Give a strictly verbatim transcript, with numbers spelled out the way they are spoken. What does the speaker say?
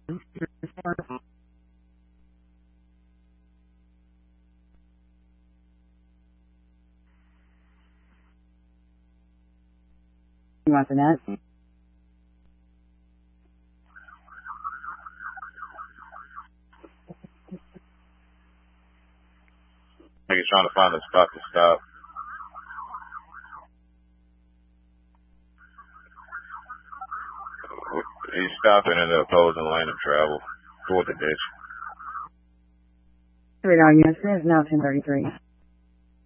You want the net? I think he's trying to find a spot to stop. He's stopping in the opposing lane of travel toward the ditch. Radar units, it is now ten thirty-three.